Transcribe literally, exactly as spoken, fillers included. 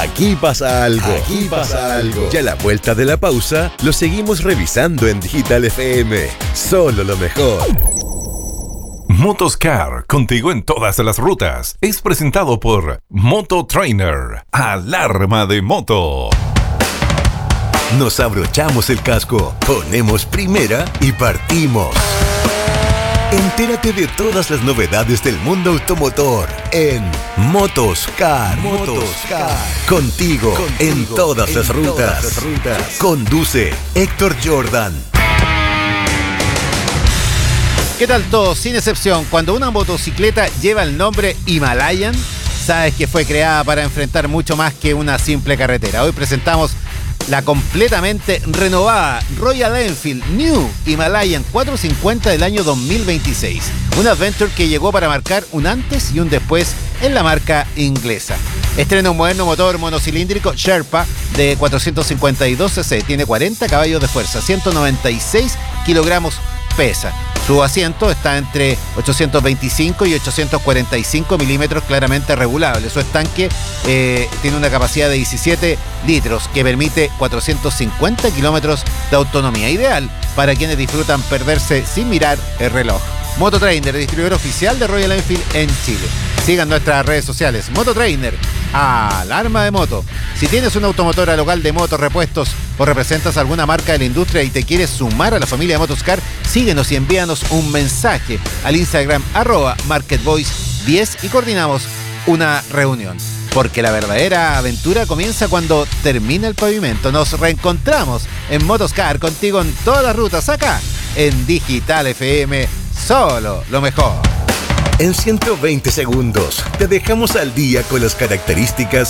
Aquí pasa algo. Aquí pasa algo. Y a la vuelta de la pausa, lo seguimos revisando en Digital F M. Solo lo mejor. Motoscar, contigo en todas las rutas. Es presentado por Moto Trainer. Alarma de moto. Nos abrochamos el casco, ponemos primera y partimos. Entérate de todas las novedades del mundo automotor en Motoscar. Motoscar. Contigo, Contigo en todas, en las, todas rutas. las rutas. Conduce Héctor Jordan. ¿Qué tal todos? Sin excepción, cuando una motocicleta lleva el nombre Himalayan, sabes que fue creada para enfrentar mucho más que una simple carretera. Hoy presentamos la completamente renovada Royal Enfield New Himalayan cuatrocientos cincuenta del año dos mil veintiséis. Un Adventure que llegó para marcar un antes y un después en la marca inglesa. Estrena un moderno motor monocilíndrico Sherpa de cuatrocientos cincuenta y dos cc. Tiene cuarenta caballos de fuerza, ciento noventa y seis kilogramos pesa. Su asiento está entre ochocientos veinticinco y ochocientos cuarenta y cinco milímetros, claramente regulable. Su estanque eh, tiene una capacidad de diecisiete litros que permite cuatrocientos cincuenta kilómetros de autonomía. Ideal para quienes disfrutan perderse sin mirar el reloj. Mototrainer, distribuidor oficial de Royal Enfield en Chile. Sigan nuestras redes sociales. Mototrainer, alarma de moto. Si tienes una automotora local de motos, repuestos o representas alguna marca de la industria y te quieres sumar a la familia de Motoscar, síguenos y envíanos un mensaje al Instagram arroba marketvoice diez y coordinamos una reunión. Porque la verdadera aventura comienza cuando termina el pavimento. Nos reencontramos en Motoscar, contigo en todas las rutas, acá en Digital F M. Solo lo mejor. En ciento veinte segundos te dejamos al día con las características